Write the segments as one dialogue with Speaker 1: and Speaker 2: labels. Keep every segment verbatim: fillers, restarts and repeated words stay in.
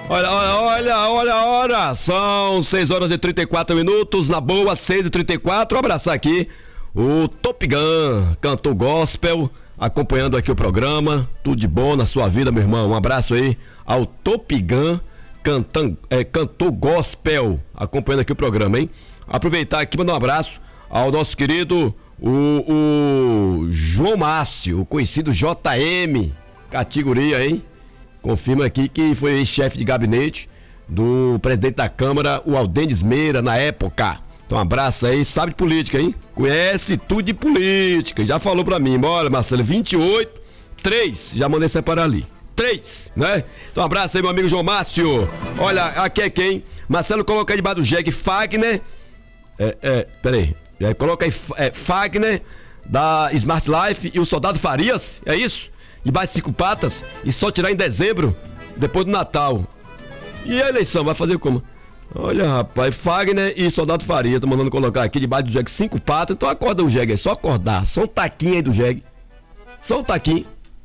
Speaker 1: Olha, olha, olha, olha, olha. São seis horas e trinta e quatro minutos. Na boa, seis e trinta e quatro. Um abraçar aqui o Top Gun, cantor gospel, acompanhando aqui o programa. Tudo de bom na sua vida, meu irmão. Um abraço aí ao Top Gun, cantan, é, cantor gospel, acompanhando aqui o programa, hein? Aproveitar aqui e mandar um abraço ao nosso querido o, o João Márcio, o conhecido J M, categoria, hein? Confirma aqui que foi chefe de gabinete do presidente da Câmara, o Aldenis Meira, na época. Então, um abraço aí, sabe de política, hein? Conhece tudo de política. Já falou pra mim, bora, Marcelo, vinte e oito, três, já mandei separar ali. três, né? Então, um abraço aí, meu amigo João Márcio. Olha, aqui é quem? Marcelo, coloca aí debaixo do jegue Fagner. É, é, peraí. É, coloca aí é, Fagner, da Smart Life e o Soldado Farias, é isso? Debaixo de cinco patas, e só tirar em dezembro, depois do Natal. E a eleição, vai fazer como? Olha, rapaz, Fagner e Soldado Faria, tô mandando colocar aqui debaixo do jegue cinco patas, então acorda o jegue aí, só acordar, só um taquinho aí do jegue. Só um taquinho.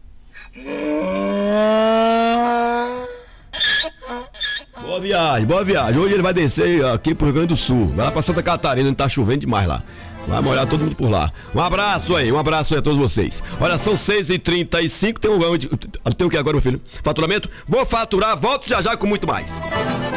Speaker 1: Boa viagem, boa viagem. Hoje ele vai descer aqui pro Rio Grande do Sul, vai lá pra Santa Catarina, onde tá chovendo demais lá. Vai molhar todo mundo por lá. Um abraço aí, um abraço aí a todos vocês. Olha, são seis e trinta e cinco, tem um... Tem o que agora, meu filho? Faturamento? Vou faturar, volto já já com muito mais.